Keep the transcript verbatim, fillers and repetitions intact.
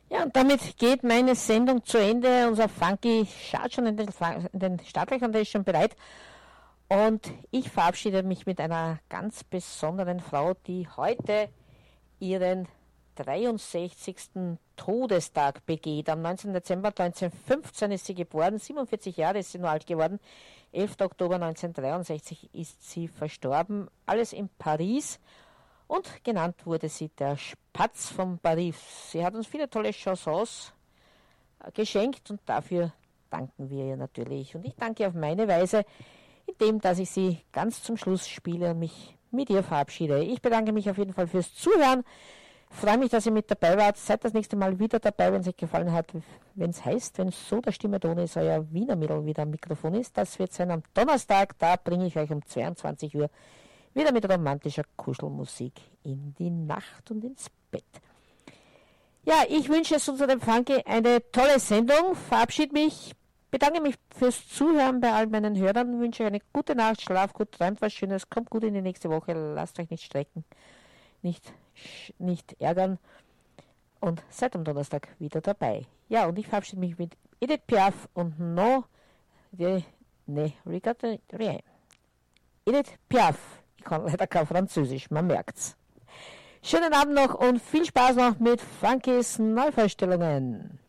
Ja, und damit geht meine Sendung zu Ende. Unser Funky schaut schon in den, in den Startlöchern, der ist schon bereit. Und ich verabschiede mich mit einer ganz besonderen Frau, die heute ihren dreiundsechzigsten Todestag begeht. Am neunzehnten Dezember neunzehnhundertfünfzehn ist sie geboren, siebenundvierzig Jahre ist sie nur alt geworden. elften Oktober neunzehnhundertdreiundsechzig ist sie verstorben. Alles in Paris. Und genannt wurde sie der Spatz von Paris. Sie hat uns viele tolle Chansons geschenkt und dafür danken wir ihr natürlich. Und ich danke ihr auf meine Weise, indem dass ich sie ganz zum Schluss spiele und mich mit ihr verabschiede. Ich bedanke mich auf jeden Fall fürs Zuhören. Freue mich, dass ihr mit dabei wart. Seid das nächste Mal wieder dabei, wenn es euch gefallen hat. Wenn es heißt, wenn so der Stimmeton ist, euer Wiener Mädel wieder am Mikrofon ist. Das wird sein am Donnerstag. Da bringe ich euch um zweiundzwanzig Uhr wieder mit romantischer Kuschelmusik in die Nacht und ins Bett. Ja, ich wünsche es unserem Funky eine tolle Sendung. Verabschiede mich, bedanke mich fürs Zuhören bei all meinen Hörern. Wünsche euch eine gute Nacht, schlaft gut, träumt was Schönes, kommt gut in die nächste Woche, lasst euch nicht strecken, nicht, nicht ärgern und seid am Donnerstag wieder dabei. Ja, und ich verabschiede mich mit Edith Piaf und No, de, ne, Regatta, Rien. Edith Piaf. Ich kann leider kein Französisch, man merkt's. Schönen Abend noch und viel Spaß noch mit Funkys Neuvorstellungen.